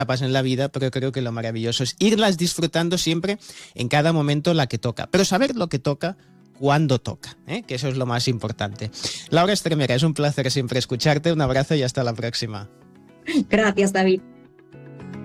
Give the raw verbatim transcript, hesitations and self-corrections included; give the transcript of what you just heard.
etapas en la vida, pero creo que lo maravilloso es irlas disfrutando siempre en cada momento la que toca, pero saber lo que toca cuando toca, ¿eh? Que eso es lo más importante. Laura Estremera, es un placer siempre escucharte, un abrazo y hasta la próxima. Gracias, David.